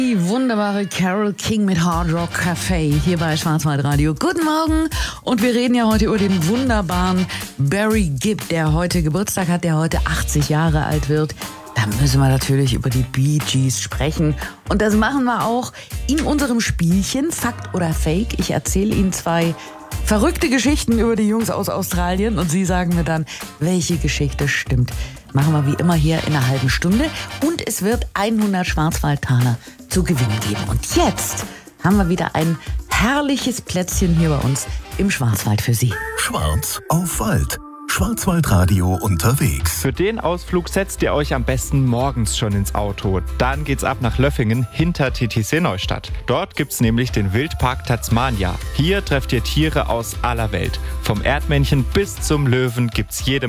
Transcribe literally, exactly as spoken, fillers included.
Die wunderbare Carole King mit Hard Rock Café hier bei Schwarzwaldradio. Guten Morgen, und wir reden ja heute über den wunderbaren Barry Gibb, der heute Geburtstag hat, der heute achtzig Jahre alt wird. Da müssen wir natürlich über die Bee Gees sprechen, und das machen wir auch in unserem Spielchen Fakt oder Fake. Ich erzähle Ihnen zwei verrückte Geschichten über die Jungs aus Australien und Sie sagen mir dann, welche Geschichte stimmt. Machen wir wie immer hier in einer halben Stunde, und es wird hundert Schwarzwaldtaler zu gewinnen geben. Und jetzt haben wir wieder ein herrliches Plätzchen hier bei uns im Schwarzwald für Sie. Schwarz auf Wald. Schwarzwaldradio unterwegs. Für den Ausflug setzt ihr euch am besten morgens schon ins Auto. Dann geht's ab nach Löffingen hinter T T C Neustadt. Dort gibt's nämlich den Wildpark Tasmania. Hier trefft ihr Tiere aus aller Welt. Vom Erdmännchen bis zum Löwen gibt's jede